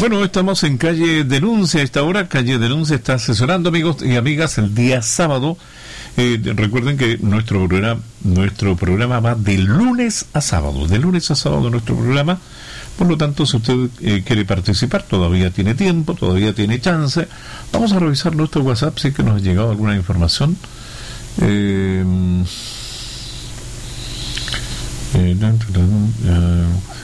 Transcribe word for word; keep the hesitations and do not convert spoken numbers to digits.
Bueno, estamos en Calle Denuncia a esta hora. Calle Denuncia está asesorando, amigos y amigas, el día sábado. Eh, recuerden que nuestro programa, nuestro programa va de lunes a sábado, de lunes a sábado nuestro programa. Por lo tanto, si usted eh, quiere participar, todavía tiene tiempo, todavía tiene chance. Vamos a revisar nuestro WhatsApp, si es que nos ha llegado alguna información. Eh, eh,